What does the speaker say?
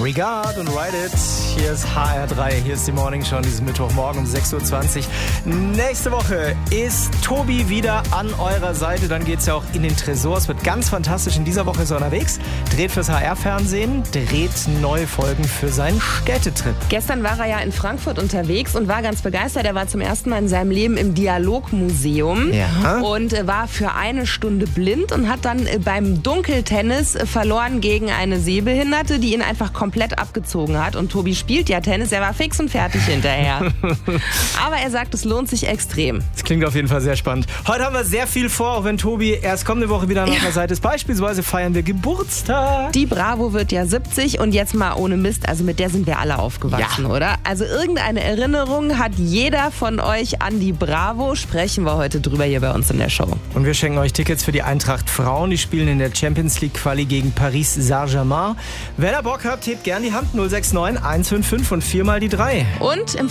Regard und Ride It. Hier ist HR3, hier ist die Morning Show, dieses Mittwochmorgen um 6.20 Uhr. Nächste Woche ist Tobi wieder an eurer Seite. Dann geht's ja auch in den Tresor. Es wird ganz fantastisch. In dieser Woche ist er unterwegs, dreht fürs HR-Fernsehen, dreht neue Folgen für seinen Städtetrip. Gestern war er ja in Frankfurt unterwegs und war ganz begeistert. Er war zum ersten Mal in seinem Leben im Dialogmuseum und war für 1 Stunde blind und hat dann beim Dunkeltennis verloren gegen eine Sehbehinderte, die ihn einfach komplett abgezogen hat. Und Tobi spielt ja Tennis, er war fix und fertig hinterher. Aber er sagt, es lohnt sich extrem. Das klingt auf jeden Fall sehr spannend. Heute haben wir sehr viel vor, auch wenn Tobi erst kommende Woche wieder an unserer Seite ist. Beispielsweise feiern wir Geburtstag. Die Bravo wird ja 70 und jetzt mal ohne Mist, also mit der sind wir alle aufgewachsen, oder? Also irgendeine Erinnerung hat jeder von euch an die Bravo. Sprechen wir heute drüber hier bei uns in der Show. Und wir schenken euch Tickets für die Eintracht Frauen. Die spielen in der Champions League Quali gegen Paris Saint-Germain. Wenn ihr Bock habt, hebt gern die Hand 069 155 und 4 mal die 3. Und im